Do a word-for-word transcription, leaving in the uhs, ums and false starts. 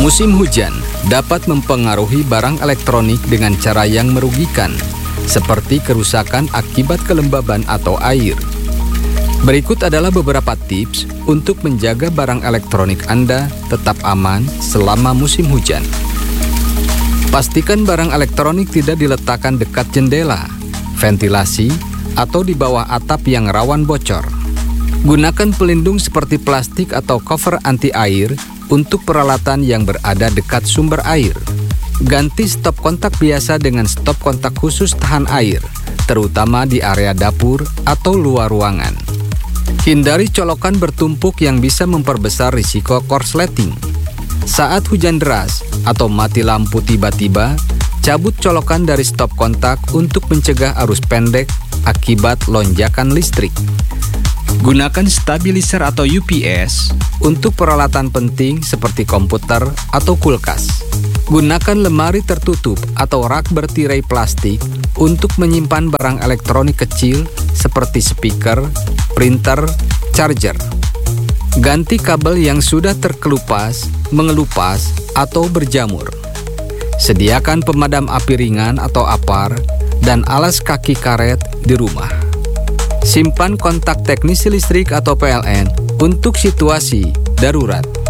Musim hujan dapat mempengaruhi barang elektronik dengan cara yang merugikan, seperti kerusakan akibat kelembaban atau air. Berikut adalah beberapa tips untuk menjaga barang elektronik Anda tetap aman selama musim hujan. Pastikan barang elektronik tidak diletakkan dekat jendela, ventilasi, atau di bawah atap yang rawan bocor. Gunakan pelindung seperti plastik atau cover anti air untuk peralatan yang berada dekat sumber air. Ganti stop kontak biasa dengan stop kontak khusus tahan air, terutama di area dapur atau luar ruangan. Hindari colokan bertumpuk yang bisa memperbesar risiko korsleting. Saat hujan deras atau mati lampu tiba-tiba, cabut colokan dari stop kontak untuk mencegah arus pendek akibat lonjakan listrik. Gunakan stabilizer atau U P S untuk peralatan penting seperti komputer atau kulkas. Gunakan lemari tertutup atau rak bertirai plastik untuk menyimpan barang elektronik kecil seperti speaker, printer, charger. Ganti kabel yang sudah terkelupas, mengelupas, atau berjamur. Sediakan pemadam api ringan atau apar dan alas kaki karet di rumah. Simpan kontak teknisi listrik atau P L N untuk situasi darurat.